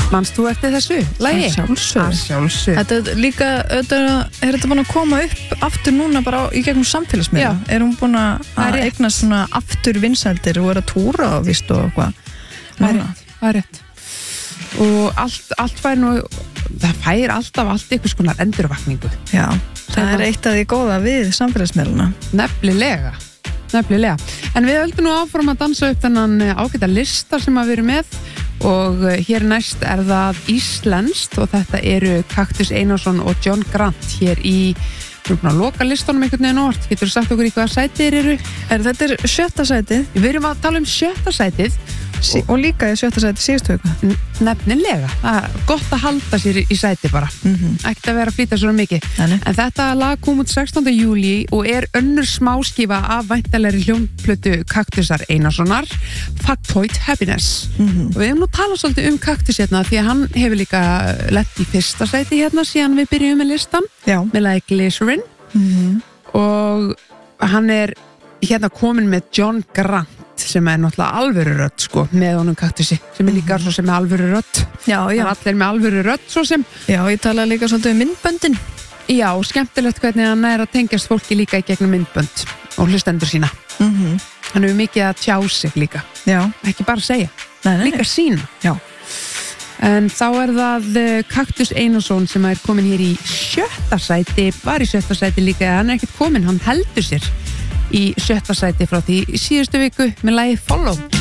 Manst þú eftir þessu lagi? Sjálfsög. Þetta er líka, er þetta búin að koma upp aftur núna bara í gegnum samfélagsmiðla? Er hún búin að eignast svona aftur vinsældir og er að túra og vist og eitthvað? Það er rétt. Og allt fær nú, það fær alltaf allt einhvers konar endurvakningu. Já, það er eitt af því góða við samfélagsmiðluna. Nefnilega. En við höldum nú áfram að dansa upp þennan ágæta lista sem við erum með og hér næst er það íslenskt og þetta eru Kaktus Einarsson og John Grant hér í loka listanum einhvern veginn orð. Getur þú sagt okkur í hvaða sæti eru? Þetta er 7. sætið. Við erum að tala um 7. sætið og líka í 7. sæti síðustu viku. Nefnilega, það er gott að halda sér í sæti bara, ekkert að vera að flýta svo mikið. En þetta lag kom út 16. júlí og er önnur smáskifa af væntanlegri hljómplötu Kaktusar Einarssonar, Factoid Happiness. Og við hefum nú talað svolítið um Kaktus hérna því að hann hefur líka lett í 1. sæti hérna síðan við byrjum með listan með lagi Glycerin og hann er hérna komin með John Grant sem er náttúrulega alvöru rödd sko, með honum Kaktusi sem er líka svo sem er alvöru rödd. Já. Allir með alvöru rödd svo sem. Já, ég tala líka svolítið um myndböndin. Já, skemmtilegt hvernig hann er að tengjast fólki líka í gegnum myndbönd og hlustendur sína. Hann hefur mikið að tjá sig líka. Já. Ekki bara segja. Nei. Líka sína. Já. En þá er það Kaktus Einarsson sem er komin hér í 7. sæti, var í 7. sæti líka, hann er ekkert komin, hann heldur sér í 7. sæti frá því síðustu viku með lagi Follow.